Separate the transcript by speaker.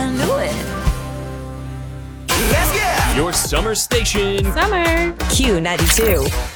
Speaker 1: can do it.
Speaker 2: Your summer station.
Speaker 3: Summer.
Speaker 1: Q92.